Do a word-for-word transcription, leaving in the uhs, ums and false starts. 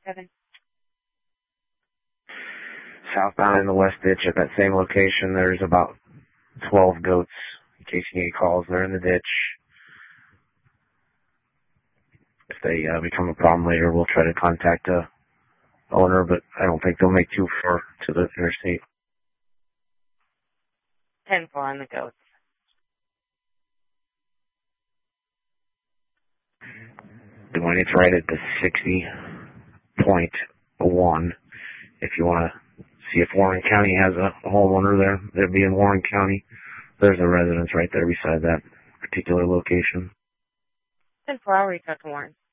seven. Southbound in the west ditch at that same location, there's about twelve goats. In case you need calls, they're in the ditch. If they uh, become a problem later, we'll try to contact the owner, but I don't think they'll make too far to the interstate. ten four on the goats. Doing it's right at the sixty point one. If you want to see if Warren County has a homeowner there, they'd be in Warren County. There's a residence right there beside that particular location. ten four, I'll reach out to Warren.